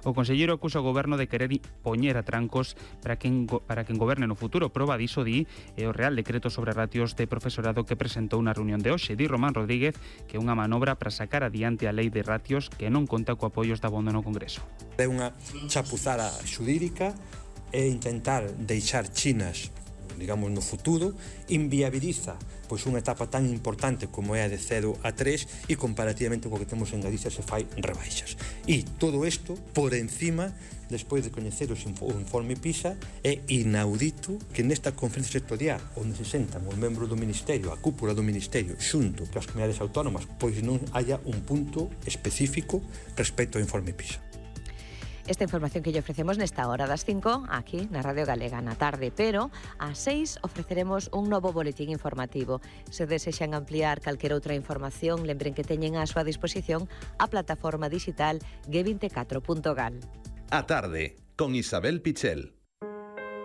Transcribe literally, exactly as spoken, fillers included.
O conselleiro acusa o goberno de querer poñer a trancos para quen, para quen goberne no futuro. Proba diso di é o Real Decreto sobre ratios de profesorado que presentou na reunión de hoxe. Di Román Rodríguez que é unha manobra para sacar adiante a lei de ratios que non conta co apoios da Abondo no Congreso. É unha chapuzada xurídica e intentar deixar chinas, digamos, no futuro, inviabiliza pois unha etapa tan importante como é a de cero a tres e comparativamente co que temos en Galicia se fai rebaixas. E todo isto por encima, despois de coñecer o informe PISA, é inaudito que nesta conferencia sectorial onde se sentan os membros do Ministerio, a cúpula do Ministerio, xunto que as comunidades autónomas, pois non haya un punto específico respecto ao informe PISA. Esta información que lle ofrecemos nesta hora das cinco, aquí na Radio Galega na tarde, pero ás seis ofreceremos un novo boletín informativo. Se desexan ampliar calquera outra información, lembren que teñen á súa disposición a plataforma digital G veinticuatro punto gal. A tarde, con Isabel Pichel.